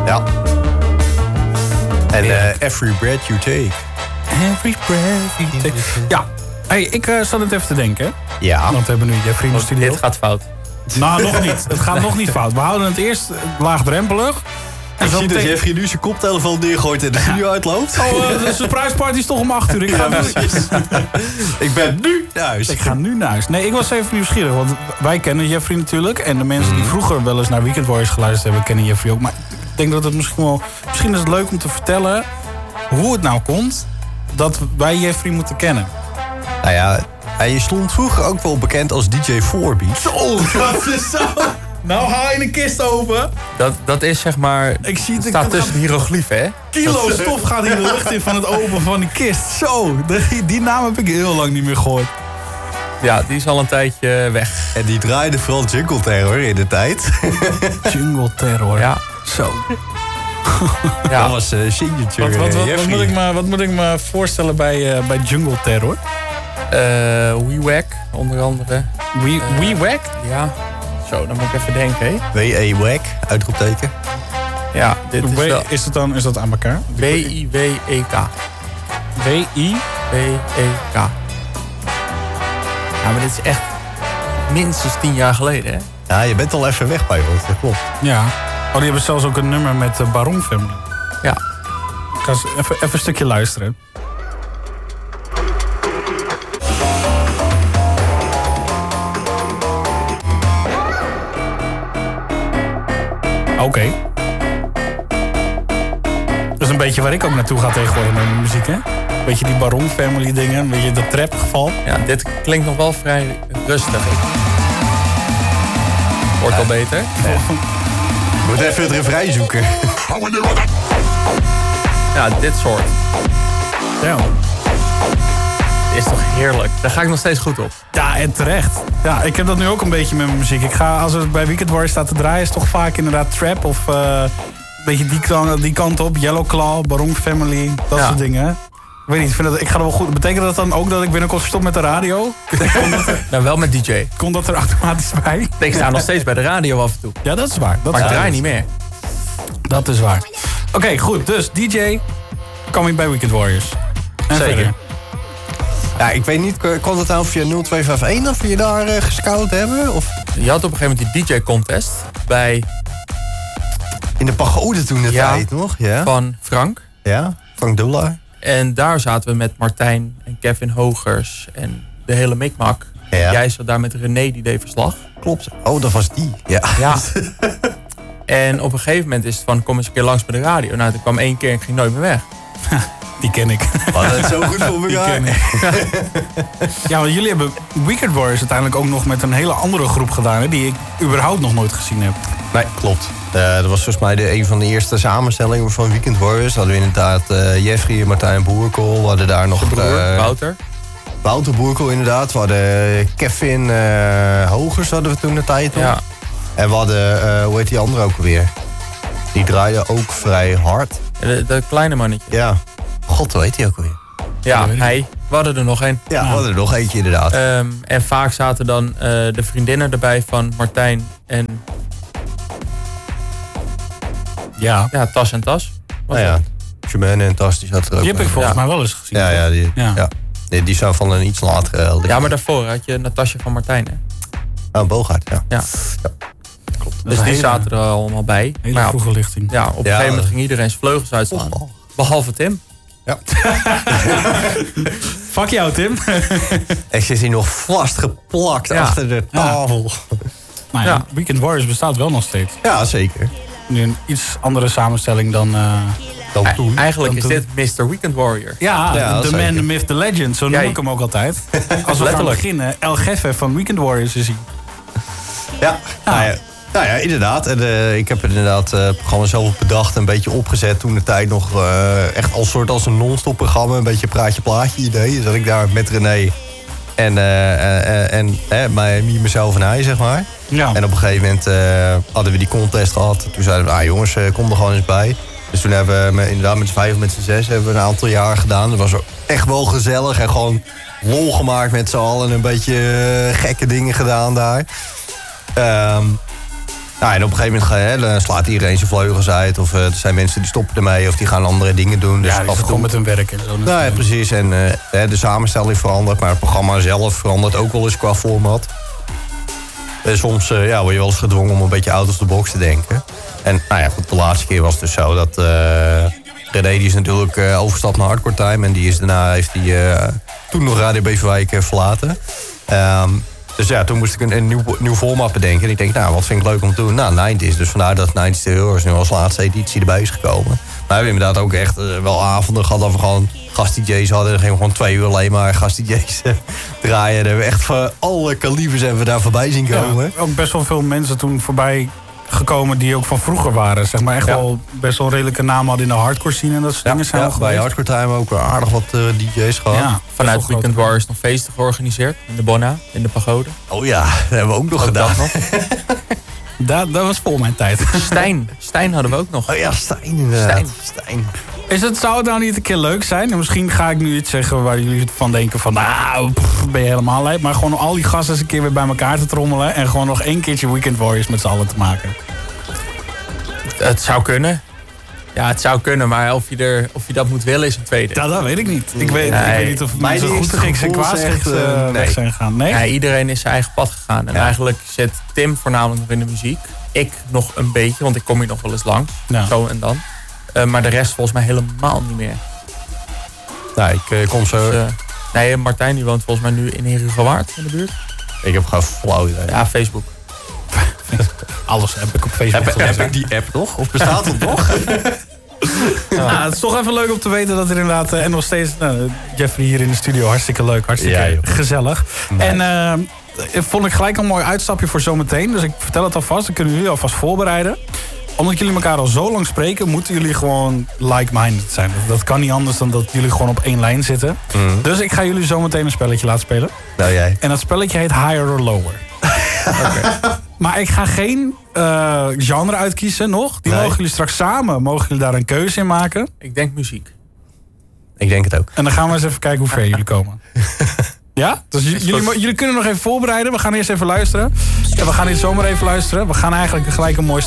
Ja. En Every Breath You Take. Every breath you take. Ja, hey, ik zat het even te denken. Ja. Want we hebben nu Jeffrey in de studio. Dit gaat fout. Nou, nog niet. Het gaat nog niet fout. We houden het eerst laagdrempelig. Ik zie dat Jeffrey nu zijn koptelefoon neergooit en de studio uitloopt. De surprise party is toch om 8 uur. Ik ben nu naar huis. Ik ga nu naar huis. Nee, ik was even nieuwsgierig. Want wij kennen Jeffrey natuurlijk. En de mensen die vroeger wel eens naar Weekend Warriors geluisterd hebben, kennen Jeffrey ook. Maar ik denk dat het misschien is het leuk om te vertellen hoe het nou komt dat wij Jeffrey moeten kennen. Nou ja, hij stond vroeger ook wel bekend als DJ 4Beat. Zo, dat is zo. Nou haal je een kist open. Dat is zeg maar... Ik zie het. Staat tussen hieroglyphen, hè? Kilo stof gaat hier de lucht in van het openen van die kist. Zo, die naam heb ik heel lang niet meer gehoord. Ja, die is al een tijdje weg. En die draaide vooral Jungle Terror in de tijd. Jungle Terror. Ja. Zo. Ja. Dat was signature. Wat moet ik me voorstellen bij Jungle Terror? WeWack, onder andere. WeWack? Ja. Zo, dan moet ik even denken, hè? W-E-Wack, uitroepteken. Ja, dit is wel... Is dat aan elkaar? W-I-W-E-K. W-I-W-E-K. Ja, maar dit is echt minstens 10 jaar geleden, hè? Ja, je bent al even weg bij ons, dat klopt. Ja. Oh, die hebben zelfs ook een nummer met de Baron Family. Ja. Ik ga eens even een stukje luisteren. Oké. Dat is een beetje waar ik ook naartoe ga tegenwoordig met mijn muziek, hè? Beetje die Baron Family dingen, een beetje dat trap geval. Ja, dit klinkt nog wel vrij rustig. Wordt al beter. Je moet even het refrein zoeken. Ja, dit soort. Ja. Is toch heerlijk. Daar ga ik nog steeds goed op. Ja, en terecht. Ja, ik heb dat nu ook een beetje met mijn muziek. Als het bij Weekend Warriors staat te draaien, is het toch vaak inderdaad trap of een beetje die kant op. Yellow Claw, Baron Family, dat soort dingen. Ik weet niet, ik ga er wel goed. Betekent dat dan ook dat ik binnenkort stop met de radio? Nou, wel met DJ. Komt dat er automatisch bij? Ik sta nog steeds bij de radio af en toe. Ja, dat is waar. Maar ik draai niet meer. Dat is waar. Oké, goed. Dus DJ, coming bij Weekend Warriors. En zeker. Verder. Ja, ik weet niet, kwam dat nou via 0251 of je daar gescout hebben? Of? Je had op een gegeven moment die DJ-contest bij... In de pagode toen de tijd nog, ja. Van Frank. Ja, Frank Doelaar. En daar zaten we met Martijn en Kevin Hogers en de hele mikmak. Ja. Jij zat daar met René, die deed verslag. Klopt. Oh, dat was die. Ja. Ja. En op een gegeven moment is het van, kom eens een keer langs bij de radio. Nou, toen kwam 1 keer en ik ging nooit meer weg. Die ken ik. Oh, dat is zo goed voor elkaar. Ja, want jullie hebben Weekend Warriors uiteindelijk ook nog met een hele andere groep gedaan, hè, die ik überhaupt nog nooit gezien heb. Nee, klopt. Dat was volgens mij een van de eerste samenstellingen van Weekend Warriors. Hadden we inderdaad Jeffrey en Martijn Boerkool. We hadden daar nog... Wouter. Wouter Boerkool inderdaad. We hadden Kevin Hogers hadden we toen de tijd nog. Ja. En we hadden, hoe heet die andere ook alweer? Die draaide ook vrij hard. De kleine mannetje. Ja. God, hoe heet die ook alweer? Ja, hij. We hadden er nog één. Ja, we hadden er nog eentje inderdaad. En vaak zaten dan de vriendinnen erbij van Martijn en... Ja, Tas en Tas. Nou ja, Jermaine en Tas, die zaten er ook die heb ik bij. volgens mij wel eens gezien. Ja, Ja. Nee, die zou van een iets later... Ja, maar daarvoor had je Natasja van Martijn, hè? Oh, Bogaert, ja. Ja. Klopt. Dus die zaten er allemaal bij. Hele Maar ja, vroege lichting. ja, op een gegeven moment ging iedereen zijn vleugels uitslaan. Behalve Tim. Ja. Fuck jou, Tim. En ze is hier nog vastgeplakt achter de tafel. Nou ja, Weekend Warriors bestaat wel nog steeds. Ja, zeker. Nu een iets andere samenstelling dan toen. Eigenlijk Dan is toen. dit Mr. Weekend Warrior. Ja, the zeker. man, the myth, the legend. Zo noem ik hem ook altijd. Als we gaan beginnen, El Jefe van Weekend Warriors is hij. Ja, nou ja, inderdaad. En ik heb inderdaad het programma zelf bedacht, een beetje opgezet. Toen de tijd nog echt als een non-stop programma. Een beetje praatje-plaatje idee. Dus dat ik daar met René en mezelf en hij, zeg maar. Ja. En op een gegeven moment hadden we die contest gehad. Toen zeiden we, jongens, kom er gewoon eens bij. Dus toen hebben we inderdaad met z'n 5 of met z'n 6 hebben we een aantal jaar gedaan. Dat was echt wel gezellig en gewoon lol gemaakt met z'n allen. En een beetje gekke dingen gedaan daar. Nou, en op een gegeven moment dan slaat iedereen zijn vleugels uit. Of er zijn mensen die stoppen ermee of die gaan andere dingen doen. Dus ja, die gewoon met hun werk en zo. Nou ja, precies. En de samenstelling verandert, maar het programma zelf verandert ook wel eens qua format. Soms word je wel eens gedwongen om een beetje out of the box te denken. En nou ja, goed, de laatste keer was het dus zo dat René die is natuurlijk overgestapt naar Hardcore Time. En heeft hij toen nog Radio Beverwijk verlaten. Dus ja, toen moest ik een nieuw format bedenken. En ik denk, nou, wat vind ik leuk om te doen? Nou, 90's. Dus vandaar dat 90's Terror nu als laatste editie erbij is gekomen. Maar we hebben inderdaad ook echt wel avonden gehad dat we gewoon gast-DJ's hadden. Dan gingen we gewoon 2 uur alleen maar gast-DJ's draaien. En hebben we echt van alle kalibers hebben we daar voorbij zien komen. Ja, ook best wel veel mensen toen voorbij gekomen die ook van vroeger waren. Zeg maar echt wel best wel redelijke namen hadden in de hardcore scene en dat soort dingen zijn al geweest. Bij Hardcore Time ook aardig wat DJ's gehad. Ja, vanuit Weekend Warriors nog feesten georganiseerd. In de Bonna, in de Pagode. Oh ja, dat hebben we ook nog gedaan. Dat was vol mijn tijd. Stijn hadden we ook nog. Oh ja, Stijn inderdaad. Stijn. Zou het nou niet een keer leuk zijn? En misschien ga ik nu iets zeggen waar jullie van denken van... nou, ben je helemaal lijp. Maar gewoon al die gasten eens een keer weer bij elkaar te trommelen... en gewoon nog 1 keertje Weekend Warriors met z'n allen te maken. Het zou kunnen. Ja, het zou kunnen, maar of je dat moet willen is een tweede. Ja, dat weet ik niet. Ik weet niet of mensen goed schiks en kwaad weg zijn gegaan. Nee? Ja, iedereen is zijn eigen pad gegaan. En eigenlijk zit Tim voornamelijk nog in de muziek. Ik nog een beetje, want ik kom hier nog wel eens langs. Ja. Zo en dan. Maar de rest volgens mij helemaal niet meer. Nou, ik kom zo... Dus, Martijn die woont volgens mij nu in Herugewaard in de buurt. Ik heb gewoon flauw idee. Ja, Facebook. Alles heb ik op Facebook. Heb ik die app nog? Of bestaat het nog? Ja, het is toch even leuk om te weten dat er inderdaad... en nog steeds Jeffrey hier in de studio. Hartstikke leuk, hartstikke gezellig. Nee. En vond ik gelijk een mooi uitstapje voor zometeen. Dus ik vertel het alvast. Dan kunnen jullie alvast voorbereiden. Omdat jullie elkaar al zo lang spreken... moeten jullie gewoon like-minded zijn. Dat kan niet anders dan dat jullie gewoon op 1 lijn zitten. Mm. Dus ik ga jullie zometeen een spelletje laten spelen. Nou, jij. En dat spelletje heet Higher or Lower. Okay. Maar ik ga geen genre uitkiezen nog. Die mogen jullie straks samen daar een keuze in maken. Ik denk muziek. Ik denk het ook. En dan gaan we eens even kijken hoe ver jullie komen. Ja? Dus jullie kunnen nog even voorbereiden. We gaan eerst even luisteren. En we gaan niet zomaar even luisteren. We gaan eigenlijk gelijk een mooi